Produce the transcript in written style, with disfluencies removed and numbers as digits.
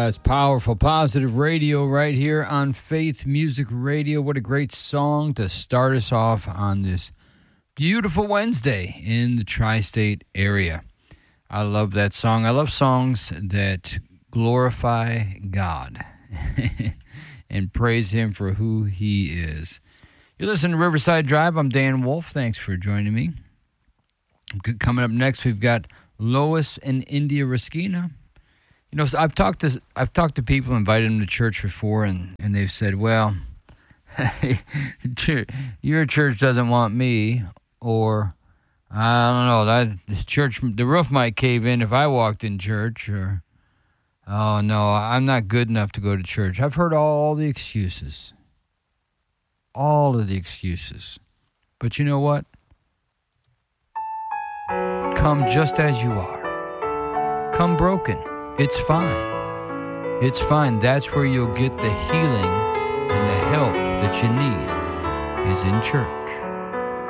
That's powerful, positive radio right here on Faith Music Radio. What a great song to start us off on this beautiful Wednesday in the tri-state area. I love that song. I love songs that glorify God and praise Him for who He is. You're listening to Riverside Drive. I'm Dan Wolf. Thanks for joining me. Coming up next, we've got Lois and India Riskina. You know, so I've talked to people, invited them to church before, and they've said, well, your church doesn't want me, or I don't know, that this church, the roof might cave in if I walked in church, or oh no, I'm not good enough to go to church. I've heard all the excuses. All of the excuses. But you know what? Come just as you are. Come broken. It's fine. It's fine. That's where you'll get the healing and the help that you need is in church.